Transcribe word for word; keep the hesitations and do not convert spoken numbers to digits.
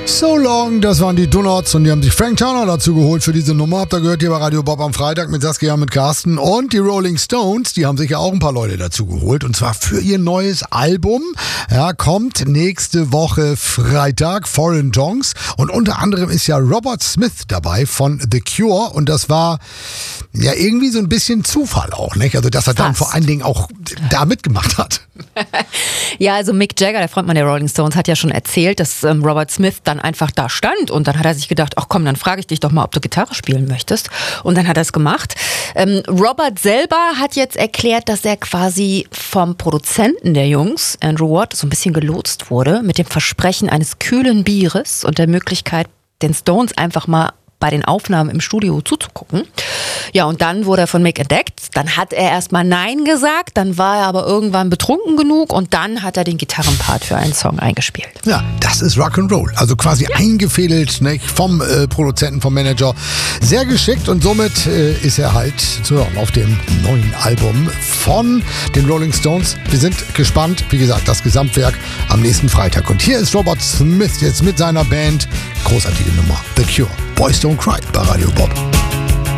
So Long, das waren die Donuts und die haben sich Frank Turner dazu geholt für diese Nummer. Habt ihr gehört hier bei Radio Bob am Freitag mit Saskia, mit Carsten und die Rolling Stones, die haben sich ja auch ein paar Leute dazu geholt und zwar für ihr neues Album. Ja, kommt nächste Woche Freitag, Foreign Tongues, und unter anderem ist ja Robert Smith dabei von The Cure und das war ja irgendwie so ein bisschen Zufall auch, nicht? Also dass er dann Fast. vor allen Dingen auch da mitgemacht hat. Ja, also Mick Jagger, der Frontmann der Rolling Stones, hat ja schon erzählt, dass ähm, Robert Smith dann einfach da stand und dann hat er sich gedacht, ach komm, dann frage ich dich doch mal, ob du Gitarre spielen möchtest, und dann hat er es gemacht. Ähm, Robert selber hat jetzt erklärt, dass er quasi vom Produzenten der Jungs, Andrew Watt, so ein bisschen gelotst wurde mit dem Versprechen eines kühlen Bieres und der Möglichkeit, den Stones einfach mal bei den Aufnahmen im Studio zuzugucken. Ja, und dann wurde er von Mick entdeckt. Dann hat er erstmal Nein gesagt, dann war er aber irgendwann betrunken genug und dann hat er den Gitarrenpart für einen Song eingespielt. Ja, das ist Rock'n'Roll. Also quasi ja. eingefädelt, ne, vom äh, Produzenten, vom Manager. Sehr geschickt und somit äh, ist er halt zu hören auf dem neuen Album von den Rolling Stones. Wir sind gespannt. Wie gesagt, das Gesamtwerk am nächsten Freitag. Und hier ist Robert Smith jetzt mit seiner Band. Großartige Nummer. The Cure. Boys Don't Cry bei Radio Bob.